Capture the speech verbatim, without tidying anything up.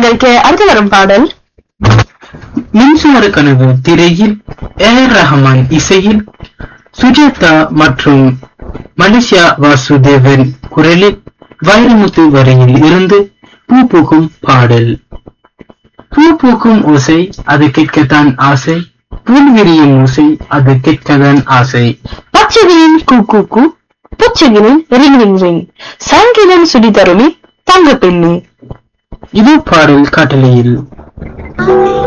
அலங்கரிக்க அடுத்து வரும் பாடல் மின்சுவர கனவு திரையில் ஏர் ரஹ்மான் இசையில் சுஜாதா மற்றும் மலேசியா வாசுதேவன் குரலில் வைரமுத்து வரையில் இருந்து பூ பூக்கும் பாடல். பூ பூக்கும் ஓசை அது கேட்கத்தான் ஆசை, புல் விரியும் ஓசை அது கேட்கத்தான் ஆசை. பச்சைகளின் கூ கூ கூ, புச்சைகளின் ரிங் ரிங் ரிங், சங்கிலன் சுடி தருமி தங்க பெண்ணு. இது பாடல் காட்டலையில்